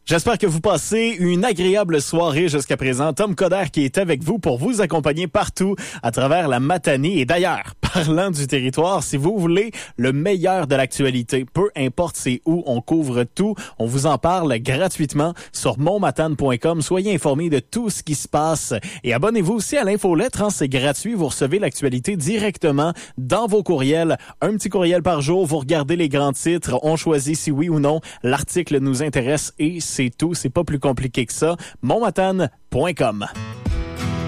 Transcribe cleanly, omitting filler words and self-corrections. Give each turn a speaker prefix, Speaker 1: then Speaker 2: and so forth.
Speaker 1: J'espère que vous passez une agréable soirée jusqu'à présent. Tom Coderre qui est avec vous pour vous accompagner partout à travers la Matanie. Et d'ailleurs, parlant du territoire, si vous voulez le meilleur de l'actualité, peu importe c'est où, on couvre tout. On vous en parle gratuitement sur montmatane.com. Soyez informés de tout ce qui se passe. Et abonnez-vous aussi à l'infolettre, hein, c'est gratuit. Vous recevez l'actualité directement dans vos courriels. Un petit courriel par jour. Vous regardez les grands titres. On choisit si oui ou non l'article nous intéresse et c'est tout. C'est pas plus compliqué que ça. montmatane.com.